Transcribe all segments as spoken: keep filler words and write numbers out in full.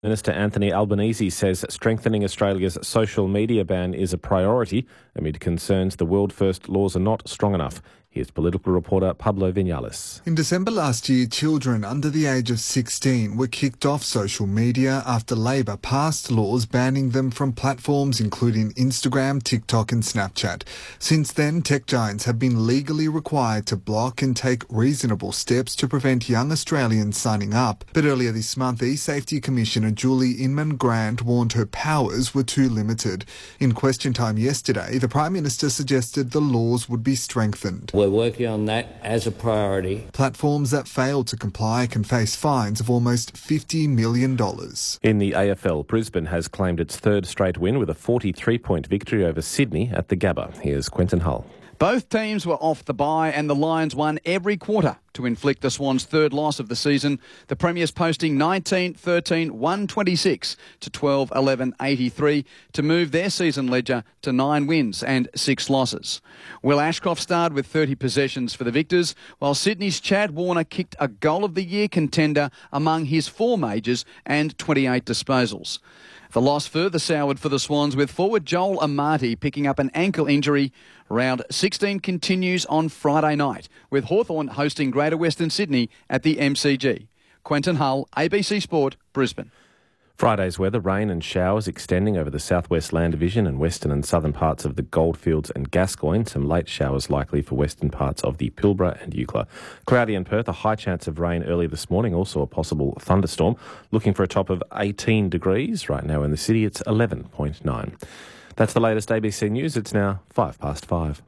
Minister Anthony Albanese says strengthening Australia's social media ban is a priority amid concerns the world first laws are not strong enough. Here's political reporter Pablo Vinales. In December last year, children under the age of sixteen were kicked off social media after Labor passed laws banning them from platforms including Instagram, TikTok and Snapchat. Since then, tech giants have been legally required to block and take reasonable steps to prevent young Australians signing up. But earlier this month, E-Safety Commissioner Julie Inman-Grant warned her powers were too limited. In question time yesterday, the Prime Minister suggested the laws would be strengthened. We're working on that as a priority. Platforms that fail to comply can face fines of almost fifty million dollars. In the A F L, Brisbane has claimed its third straight win with a forty-three point victory over Sydney at the Gabba. Here's Quentin Hull. Both teams were off the bye and the Lions won every quarter to inflict the Swans' third loss of the season. The Premiers posting nineteen thirteen one twenty-six to twelve eleven eighty-three to move their season ledger to nine wins and six losses. Will Ashcroft starred with thirty possessions for the Victors, while Sydney's Chad Warner kicked a Goal of the Year contender among his four majors and twenty-eight disposals. The loss further soured for the Swans, with forward Joel Amati picking up an ankle injury. Round sixteen continues on Friday night, with Hawthorn hosting Greater Western Sydney at the M C G. Quentin Hull, A B C Sport, Brisbane. Friday's weather, rain and showers extending over the southwest land division and western and southern parts of the Goldfields and Gascoyne. Some late showers likely for western parts of the Pilbara and Eucla. Cloudy in Perth, a high chance of rain early this morning, also a possible thunderstorm. Looking for a top of eighteen degrees. Right now in the city, it's eleven point nine. That's the latest A B C News. It's now five past five.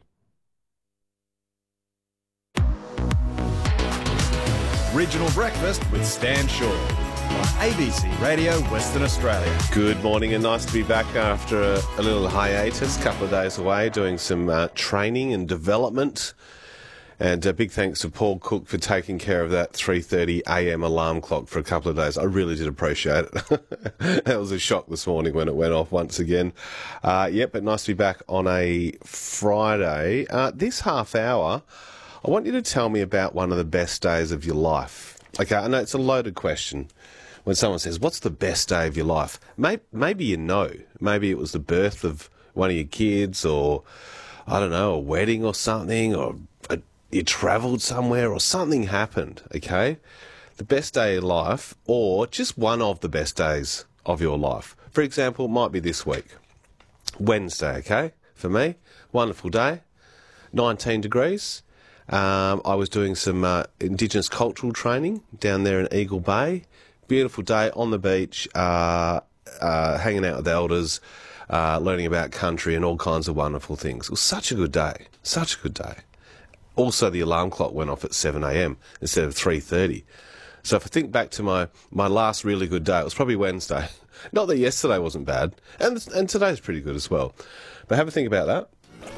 Regional Breakfast with Stan Shaw on A B C Radio Western Australia. Good morning and nice to be back after a, a little hiatus, a couple of days away doing some uh, training and development. And a big thanks to Paul Cook for taking care of that three thirty a m alarm clock for a couple of days. I really did appreciate it. That was a shock this morning when it went off once again. Uh, yep, but nice to be back on a Friday. Uh, this half hour, I want you to tell me about one of the best days of your life. Okay, I know it's a loaded question. When someone says, what's the best day of your life? Maybe, maybe you know. Maybe it was the birth of one of your kids, or, I don't know, a wedding or something, or a, you travelled somewhere or something happened, okay? The best day of life, or just one of the best days of your life. For example, it might be this week. Wednesday, okay? For me, wonderful day, nineteen degrees. Um, I was doing some uh, Indigenous cultural training down there in Eagle Bay. Beautiful day on the beach, uh, uh, hanging out with elders, uh, learning about country and all kinds of wonderful things. It was such a good day, such a good day. Also, the alarm clock went off at seven a m instead of three thirty. So if I think back to my, my last really good day, it was probably Wednesday. Not that yesterday wasn't bad, and, and today's pretty good as well. But have a think about that.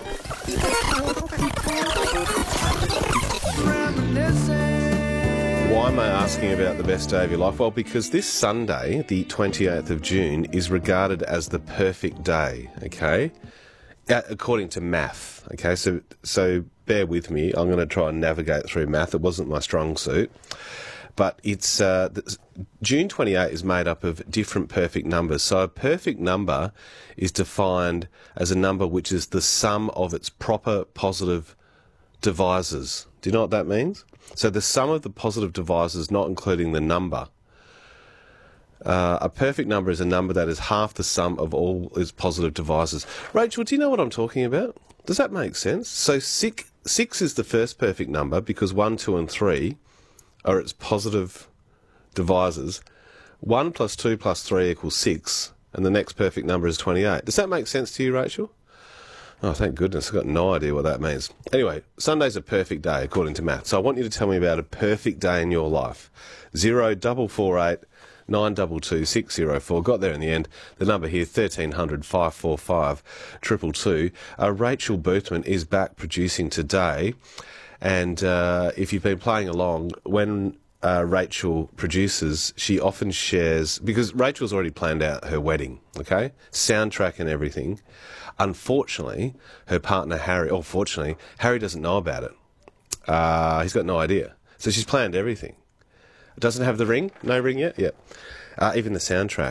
Why am I asking about the best day of your life? Well, because this Sunday, the twenty-eighth of June, is regarded as the perfect day, okay? Uh, according to math, okay? So so bear with me. I'm going to try and navigate through math. It wasn't my strong suit. But it's uh, June twenty-eighth is made up of different perfect numbers. So a perfect number is defined as a number which is the sum of its proper positive divisors. Do you know what that means? So the sum of the positive divisors, not including the number. Uh, a perfect number is a number that is half the sum of all its positive divisors. Rachel, do you know what I'm talking about? Does that make sense? So six, six is the first perfect number because one, two and three are its positive divisors. one plus two plus three equals six, and the next perfect number is twenty-eight. Does that make sense to you, Rachel? Oh, thank goodness. I've got no idea what that means. Anyway, Sunday's a perfect day, according to math. So I want you to tell me about a perfect day in your life. Zero double four eight nine double two six zero four. Got there in the end. The number here, thirteen hundred five four five triple two. Uh, Rachel Boothman is back producing today. And uh, if you've been playing along, when uh, Rachel produces, she often shares, because Rachel's already planned out her wedding, okay? Soundtrack and everything. Unfortunately, her partner Harry, or fortunately, Harry doesn't know about it. Uh, he's got no idea. So she's planned everything. Doesn't have the ring? No ring yet? Yep. Uh, even the soundtrack.